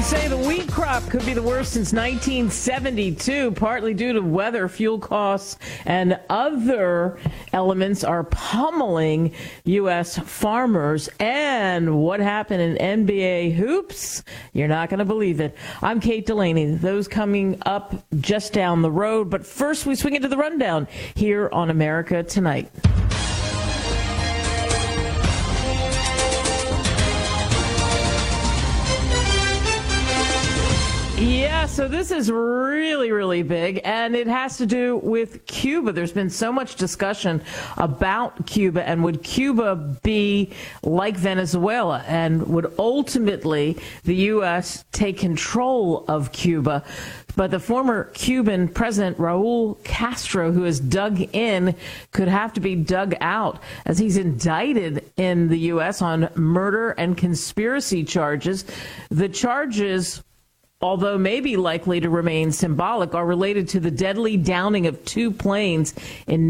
say the wheat crop could be the worst since 1972, partly due to weather, fuel costs, and other elements are pummeling U.S. farmers. And what happened in NBA hoops? You're not going to believe it. I'm Kate Delaney. Those coming up just down the road. But first, we swing into the rundown here on America Tonight. Yeah, so this is really, really big, and it has to do with Cuba. There's been so much discussion about Cuba, and would Cuba be like Venezuela, and would ultimately the U.S. take control of Cuba? But the former Cuban president, Raul Castro, who is dug in, could have to be dug out as he's indicted in the U.S. on murder and conspiracy charges. The charges, although maybe likely to remain symbolic, are related to the deadly downing of two planes in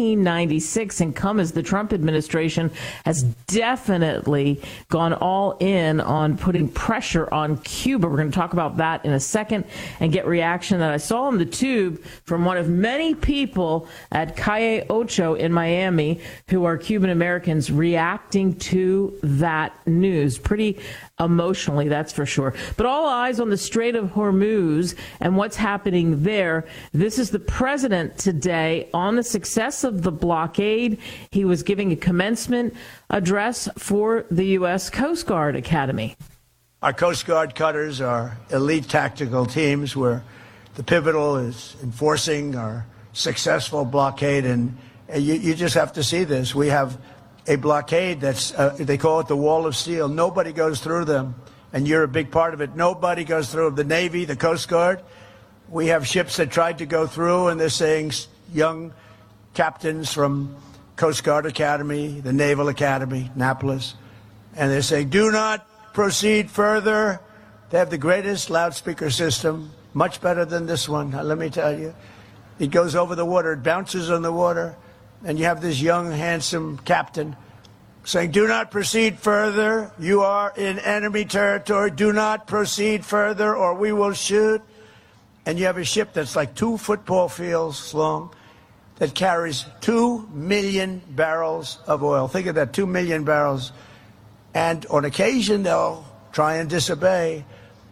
1996 and come as the Trump administration has definitely gone all in on putting pressure on Cuba. We're going to talk about that in a second and get reaction that I saw on the tube from one of many people at Calle Ocho in Miami who are Cuban Americans reacting to that news. Pretty emotionally, that's for sure. But all eyes on the Strait of Hormuz and what's happening there. This is the president today on the success of the blockade. He was giving a commencement address for the U.S. Coast Guard Academy. Our Coast Guard cutters are elite tactical teams where the pivotal is enforcing our successful blockade. And you just have to see this. We have a blockade that's, they call it the wall of steel. Nobody goes through them, and you're a big part of it. Nobody goes through the Navy, the Coast Guard. We have ships that tried to go through, and they're saying young captains from Coast Guard Academy, the Naval Academy, Annapolis, and they're saying, do not proceed further. They have the greatest loudspeaker system, much better than this one, let me tell you. It goes over the water, it bounces on the water. And you have this young, handsome captain saying, do not proceed further. You are in enemy territory. Do not proceed further or we will shoot. And you have a ship that's like 2 football fields long that carries 2 million barrels of oil. Think of that, 2 million barrels. And on occasion, they'll try and disobey.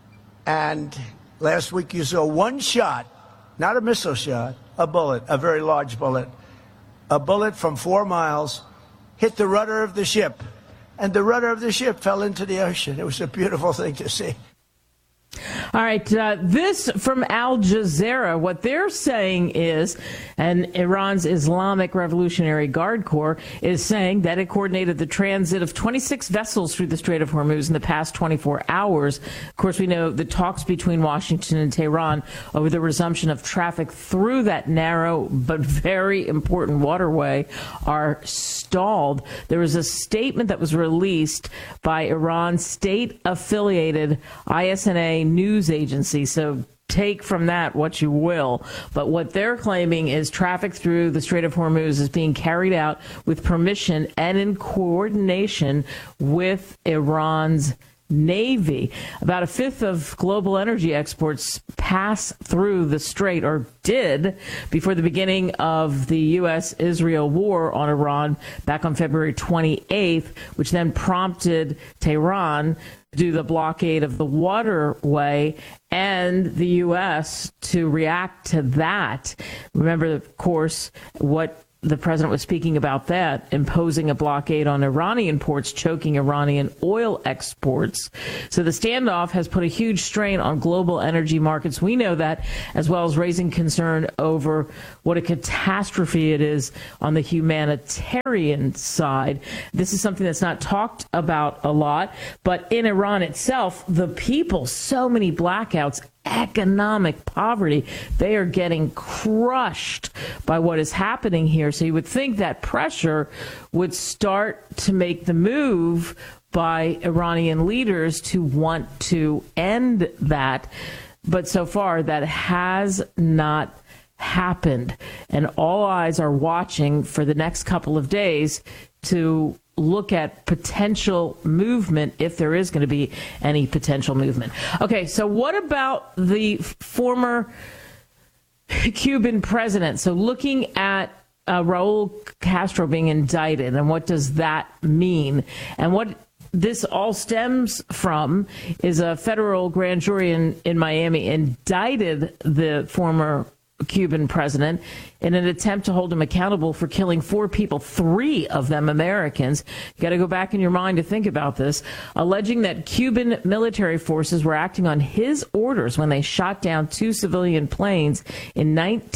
And last week you saw one shot, not a missile shot, a bullet, a very large bullet. A bullet from 4 miles hit the rudder of the ship, and the rudder of the ship fell into the ocean. It was a beautiful thing to see. All right, this from Al Jazeera. What they're saying is, and Iran's Islamic Revolutionary Guard Corps is saying that it coordinated the transit of 26 vessels through the Strait of Hormuz in the past 24 hours. Of course, we know the talks between Washington and Tehran over the resumption of traffic through that narrow but very important waterway are stalled. There was a statement that was released by Iran's state-affiliated ISNA news agency, so take from that what you will. But what they're claiming is traffic through the Strait of Hormuz is being carried out with permission and in coordination with Iran's Navy. About a fifth of global energy exports pass through the strait, or did, before the beginning of the U.S.-Israel war on Iran back on February 28th, which then prompted Tehran to do the blockade of the waterway and the U.S. to react to that. Remember, of course, what the president was speaking about, that imposing a blockade on Iranian ports, choking Iranian oil exports. So the standoff has put a huge strain on global energy markets. We know that, as well as raising concern over what a catastrophe it is on the humanitarian side. This is something that's not talked about a lot, but in Iran itself, the people, so many blackouts, economic poverty, they are getting crushed by what is happening here. So you would think that pressure would start to make the move by Iranian leaders to want to end that. But so far, that has not happened. And all eyes are watching for the next couple of days to look at potential movement if there is going to be any potential movement. Okay, so what about the former Cuban president? So looking at Raul Castro being indicted, and what does that mean? And what this all stems from is a federal grand jury in Miami indicted the former Cuban president in an attempt to hold him accountable for killing 4 people, 3 of them Americans. You got to go back in your mind to think about this, alleging that Cuban military forces were acting on his orders when they shot down 2 civilian planes in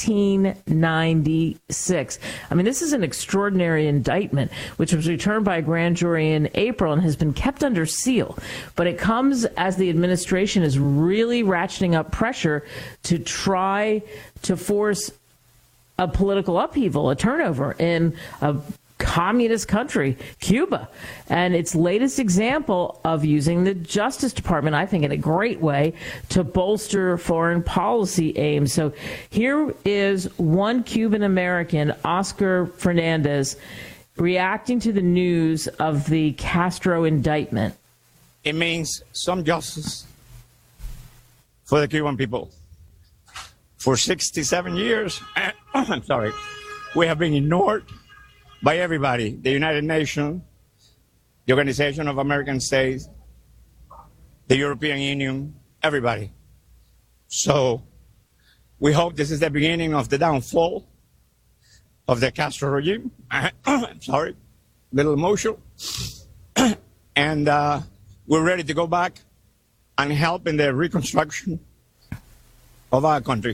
1996. I mean, this is an extraordinary indictment, which was returned by a grand jury in April and has been kept under seal. But it comes as the administration is really ratcheting up pressure to try to force a political upheaval, a turnover in a communist country, Cuba. And its latest example of using the Justice Department, I think, in a great way to bolster foreign policy aims. So here is one Cuban American, Oscar Fernandez, reacting to the news of the Castro indictment. It means some justice for the Cuban people. For 67 years, I'm sorry, we have been ignored by everybody, the United Nations, the Organization of American States, the European Union, everybody. So we hope this is the beginning of the downfall of the Castro regime. I'm sorry, a little emotional. And we're ready to go back and help in the reconstruction of our country.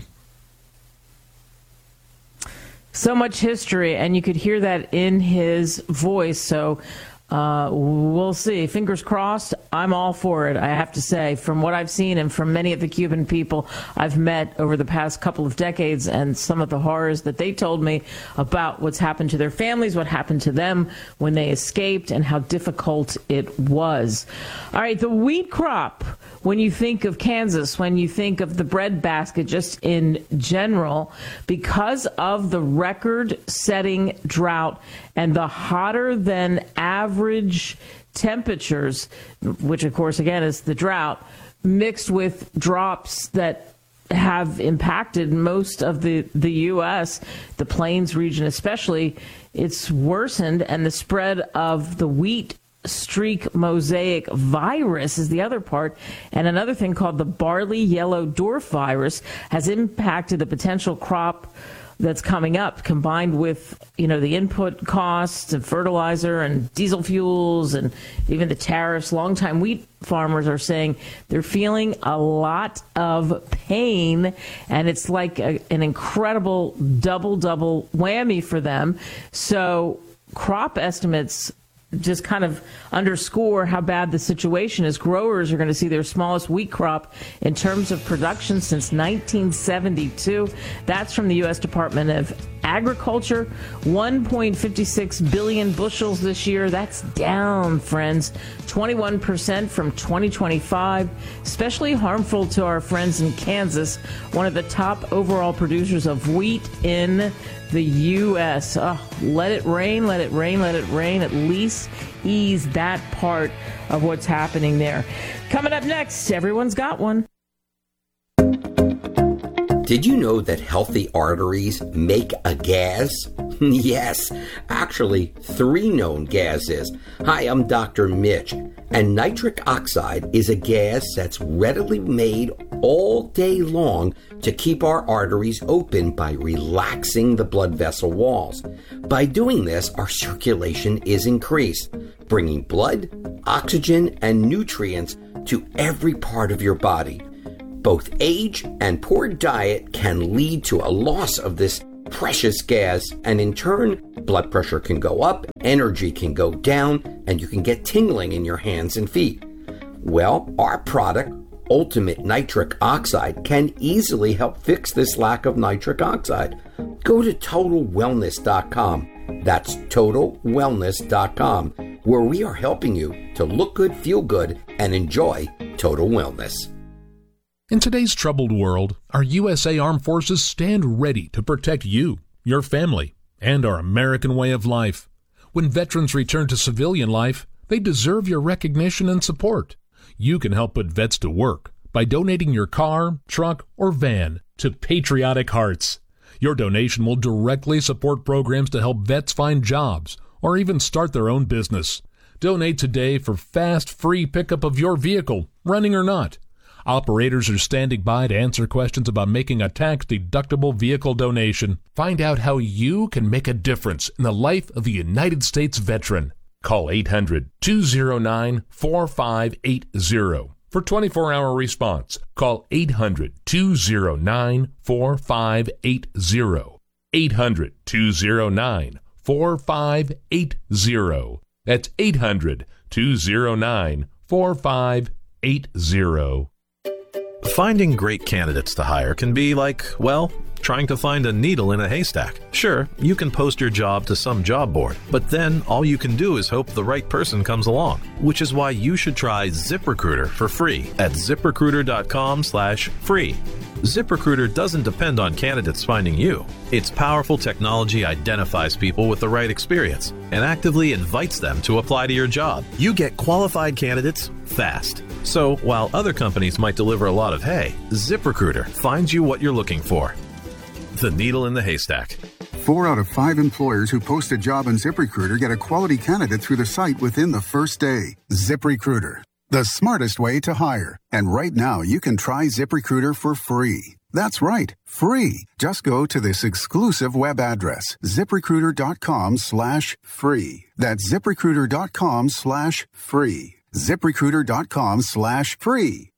So much history, and you could hear that in his voice. So we'll see. Fingers crossed. I'm all for it, I have to say, from what I've seen and from many of the Cuban people I've met over the past couple of decades, and some of the horrors that they told me about what's happened to their families, what happened to them when they escaped, and how difficult it was. All right, the wheat crop. When you think of Kansas, when you think of the breadbasket just in general, because of the record-setting drought and the hotter than average temperatures, which of course again is the drought, mixed with drops that have impacted most of the U.S., the Plains region especially, it's worsened, and the spread of the wheat streak mosaic virus is the other part, and another thing called the barley yellow dwarf virus has impacted the potential crop that's coming up, combined with, the input costs of fertilizer and diesel fuels and even the tariffs. Longtime wheat farmers are saying they're feeling a lot of pain, and it's like an incredible double whammy for them. So crop estimates just kind of underscore how bad the situation is. Growers are going to see their smallest wheat crop in terms of production since 1972. That's from the U.S. Department of Agriculture. 1.56 billion bushels this year. That's down, friends, 21% from 2025. Especially harmful to our friends in Kansas, one of the top overall producers of wheat in the U.S. Let it rain, let it rain, let it rain. At least ease that part of what's happening there. Coming up next, everyone's got one. Did you know that healthy arteries make a gas? Yes, actually 3 known gases. Hi, I'm Dr. Mitch, and nitric oxide is a gas that's readily made all day long to keep our arteries open by relaxing the blood vessel walls. By doing this, our circulation is increased, bringing blood, oxygen, and nutrients to every part of your body. Both age and poor diet can lead to a loss of this precious gas, and in turn, blood pressure can go up, energy can go down, and you can get tingling in your hands and feet. Well, our product, Ultimate Nitric Oxide, can easily help fix this lack of nitric oxide. Go to TotalWellness.com. That's TotalWellness.com, where we are helping you to look good, feel good, and enjoy total wellness. In today's troubled world, our USA Armed Forces stand ready to protect you, your family, and our American way of life. When veterans return to civilian life, they deserve your recognition and support. You can help put vets to work by donating your car, truck, or van to Patriotic Hearts. Your donation will directly support programs to help vets find jobs or even start their own business. Donate today for fast, free pickup of your vehicle, running or not. Operators are standing by to answer questions about making a tax-deductible vehicle donation. Find out how you can make a difference in the life of a United States veteran. Call 800-209-4580 for 24-hour response. Call 800-209-4580. 800-209-4580. That's 800-209-4580. Finding great candidates to hire can be like, well, trying to find a needle in a haystack. Sure, you can post your job to some job board, but then all you can do is hope the right person comes along, which is why you should try ZipRecruiter for free at ZipRecruiter.com/free. ZipRecruiter doesn't depend on candidates finding you. Its powerful technology identifies people with the right experience and actively invites them to apply to your job. You get qualified candidates fast. So while other companies might deliver a lot of hay, ZipRecruiter finds you what you're looking for. The needle in the haystack. 4 out of 5 employers who post a job on ZipRecruiter get a quality candidate through the site within the first day. ZipRecruiter, the smartest way to hire. And right now, you can try ZipRecruiter for free. That's right, free. Just go to this exclusive web address, ZipRecruiter.com/free. That's ZipRecruiter.com/free. ZipRecruiter.com/free.